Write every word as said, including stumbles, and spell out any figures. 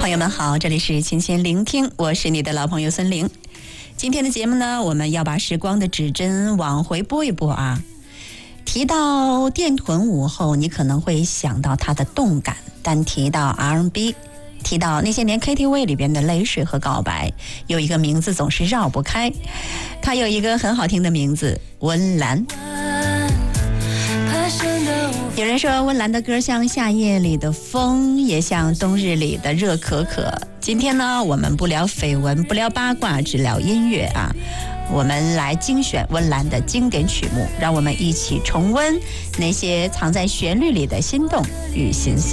朋友们好，这里是琴弦聆听，我是你的老朋友孙玲。今天的节目呢，我们要把时光的指针往回拨一拨啊。提到电臀舞后，你可能会想到它的动感，但提到 R and B， 提到那些年 K T V 里边的泪水和告白，有一个名字总是绕不开，它有一个很好听的名字，温岚。有人说温岚的歌像夏夜里的风，也像冬日里的热可可。今天呢，我们不聊绯闻，不聊八卦，只聊音乐啊。我们来精选温岚的经典曲目，让我们一起重温那些藏在旋律里的心动与心碎。